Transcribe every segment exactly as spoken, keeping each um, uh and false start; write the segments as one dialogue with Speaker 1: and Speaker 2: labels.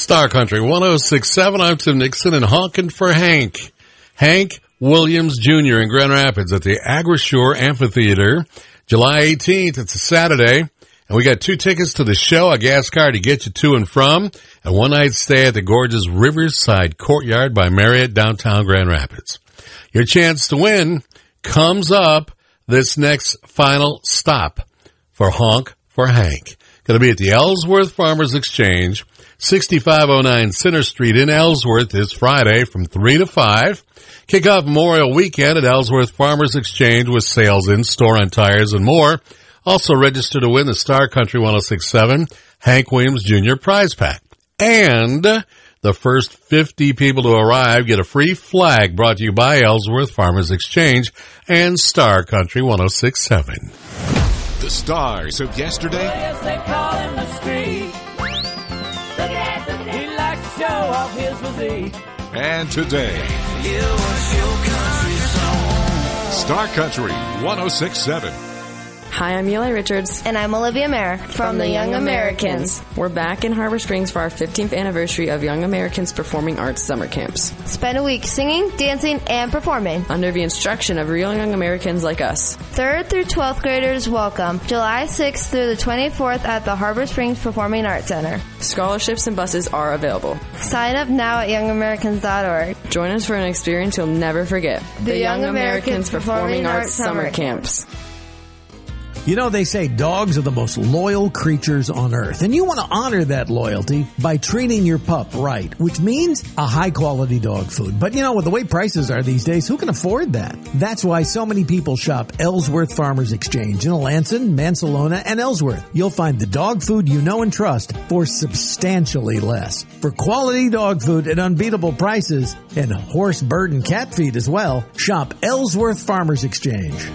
Speaker 1: Star Country one oh six point seven. I'm Tim Nixon and honking for Hank. Hank Williams Junior in Grand Rapids at the Agri-Shore Amphitheater, July eighteenth. It's a Saturday, and we got two tickets to the show, a gas card to get you to and from, and one night stay at the gorgeous Riverside Courtyard by Marriott, downtown Grand Rapids. Your chance to win comes up this next final stop for Honk for Hank. Going to be at the Ellsworth Farmers Exchange, sixty-five oh nine Center Street in Ellsworth this Friday from three to five. Kick off Memorial Weekend at Ellsworth Farmers Exchange with sales in store on tires and more. Also register to win the Star Country one oh six point seven Hank Williams Junior prize pack. And the first fifty people to arrive get a free flag brought to you by Ellsworth Farmers Exchange and Star Country one oh six point seven.
Speaker 2: The stars of yesterday.
Speaker 3: Yes, they call him the street. Look at that, look at that. He likes to show off his physique.
Speaker 2: And today.
Speaker 3: Yeah, what's your country song?
Speaker 2: Star Country one oh six point seven.
Speaker 4: Hi, I'm Eli Richards.
Speaker 5: And I'm Olivia Mayer from,
Speaker 4: from
Speaker 5: the Young Americans.
Speaker 4: Americans. We're back in Harbor Springs for our fifteenth anniversary of Young Americans Performing Arts Summer Camps.
Speaker 5: Spend a week singing, dancing, and performing
Speaker 4: under the instruction of real Young Americans like us.
Speaker 5: Third through twelfth graders welcome. July sixth through the twenty-fourth at the Harbor Springs Performing Arts Center.
Speaker 4: Scholarships and buses are available.
Speaker 5: Sign up now at young americans dot org.
Speaker 4: Join us for an experience you'll never forget.
Speaker 5: The, the Young, Young Americans, Americans Performing Arts Summer Camps.
Speaker 6: You know, they say dogs are the most loyal creatures on earth, and you want to honor that loyalty by treating your pup right, which means a high-quality dog food. But, you know, with the way prices are these days, who can afford that? That's why so many people shop Ellsworth Farmers Exchange in Alanson, Mansalona, and Ellsworth. You'll find the dog food you know and trust for substantially less. For quality dog food at unbeatable prices and horse, bird, and cat feed as well, shop Ellsworth Farmers Exchange.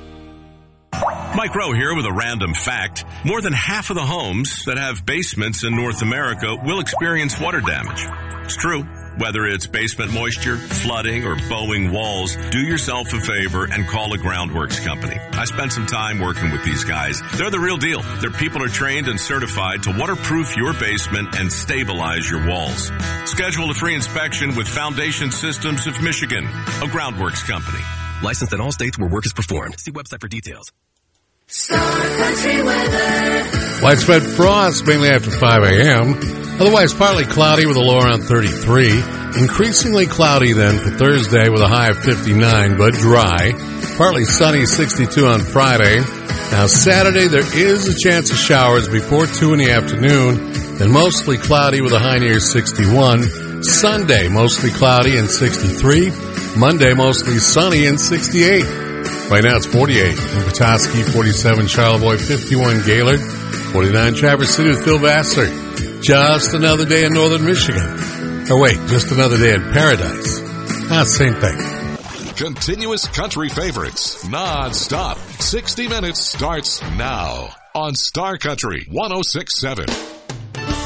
Speaker 7: Mike Rowe here with a random fact. More than half of the homes that have basements in North America will experience water damage. It's true. Whether it's basement moisture, flooding, or bowing walls, do yourself a favor and call a Groundworks company. I spent some time working with these guys. They're the real deal. Their people are trained and certified to waterproof your basement and stabilize your walls. Schedule a free inspection with Foundation Systems of Michigan, a Groundworks company.
Speaker 8: Licensed in all states where work is performed. See website for details.
Speaker 3: Star Country weather.
Speaker 1: Widespread frost, mainly after five a.m. Otherwise, partly cloudy with a low around thirty-three. Increasingly cloudy then for Thursday with a high of fifty-nine, but dry. Partly sunny, sixty-two on Friday. Now, Saturday, there is a chance of showers before two in the afternoon. Then mostly cloudy with a high near sixty-one. Sunday, mostly cloudy and sixty-three. Monday, mostly sunny and sixty-eight. Right now it's forty-eight in Petoskey, forty-seven Charlevoix, fifty-one Gaylord, forty-nine Traverse City with Phil Vassar. Just another day in northern Michigan. Or wait, just another day in Paradise. Ah, same thing.
Speaker 2: Continuous country favorites, non-stop. sixty minutes starts now on Star Country one oh six point seven.